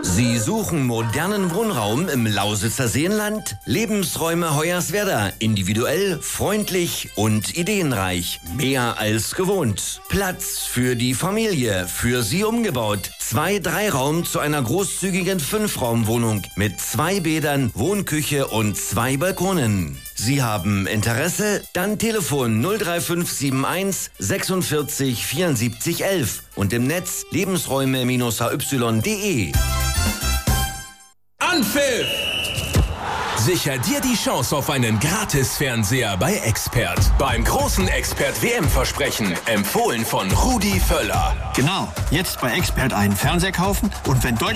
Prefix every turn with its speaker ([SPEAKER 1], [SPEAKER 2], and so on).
[SPEAKER 1] Sie suchen modernen Wohnraum im Lausitzer Seenland? Lebensräume Hoyerswerda. Individuell, freundlich und ideenreich. Mehr als gewohnt. Platz für die Familie. Für Sie umgebaut. 2-3-Raum zu einer großzügigen 5-Raum-Wohnung mit 2 Bädern, Wohnküche und 2 Balkonen. Sie haben Interesse? Dann Telefon 03571 46 74 11 und im Netz lebensräume-hy.de.
[SPEAKER 2] Anpfiff! Sicher dir die Chance auf einen Gratis-Fernseher bei Expert. Beim großen Expert-WM-Versprechen. Empfohlen von Rudi Völler.
[SPEAKER 3] Genau, jetzt bei Expert einen Fernseher kaufen und wenn